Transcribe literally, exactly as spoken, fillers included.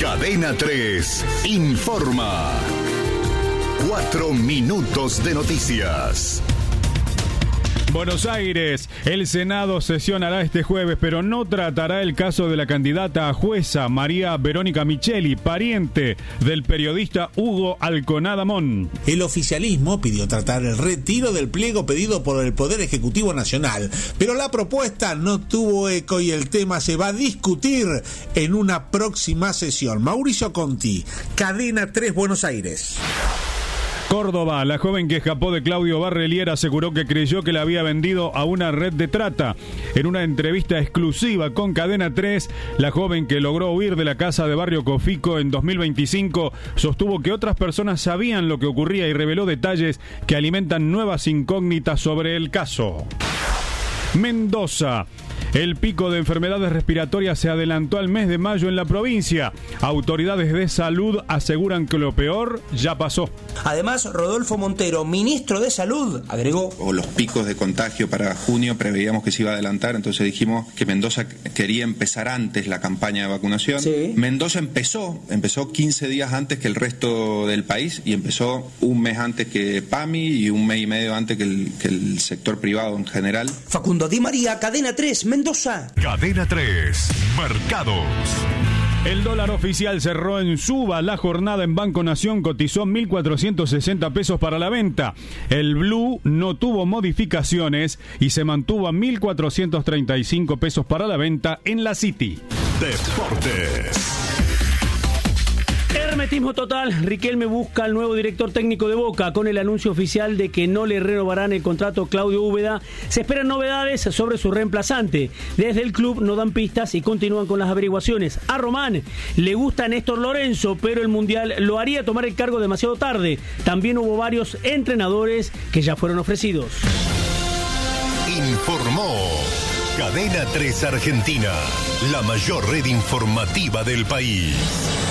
Cadena tres informa. Cuatro minutos de noticias. Buenos Aires, el Senado sesionará este jueves, pero no tratará el caso de la candidata a jueza María Verónica Micheli, pariente del periodista Hugo Alconada Mon. El oficialismo pidió tratar el retiro del pliego pedido por el Poder Ejecutivo Nacional, pero la propuesta no tuvo eco y el tema se va a discutir en una próxima sesión. Mauricio Conti, Cadena tres, Buenos Aires. Córdoba, la joven que escapó de Claudio Barrelier aseguró que creyó que la había vendido a una red de trata. En una entrevista exclusiva con Cadena tres, la joven que logró huir de la casa de Barrio Cofico en dos mil veinticinco sostuvo que otras personas sabían lo que ocurría y reveló detalles que alimentan nuevas incógnitas sobre el caso. Mendoza. El pico de enfermedades respiratorias se adelantó al mes de mayo en la provincia. Autoridades de salud aseguran que lo peor ya pasó. Además, Rodolfo Montero, ministro de Salud, agregó: o los picos de contagio para junio preveíamos que se iba a adelantar, entonces dijimos que Mendoza quería empezar antes la campaña de vacunación. Sí. Mendoza empezó, empezó quince días antes que el resto del país y empezó un mes antes que PAMI y un mes y medio antes que el, que el sector privado en general. Facundo Di María, Cadena tres, Mendoza. Cadena tres, mercados. El dólar oficial cerró en suba. La jornada en Banco Nación cotizó mil cuatrocientos sesenta pesos para la venta. El Blue no tuvo modificaciones y se mantuvo a mil cuatrocientos treinta y cinco pesos para la venta en la City. Deportes. Hermetismo total. Riquelme busca al nuevo director técnico de Boca. Con el anuncio oficial de que no le renovarán el contrato Claudio Úbeda, se esperan novedades sobre su reemplazante. Desde el club no dan pistas y continúan con las averiguaciones. A Román le gusta Néstor Lorenzo, pero el Mundial lo haría tomar el cargo demasiado tarde. También hubo varios entrenadores que ya fueron ofrecidos. Informó Cadena tres Argentina, la mayor red informativa del país.